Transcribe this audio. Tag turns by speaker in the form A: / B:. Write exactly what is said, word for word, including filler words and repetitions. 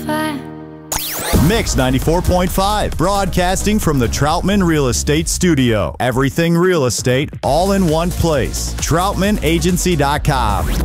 A: fire.
B: Mix ninety-four point five, broadcasting from the Troutman Real Estate Studio. Everything real estate, all in one place. Troutman Agency dot com.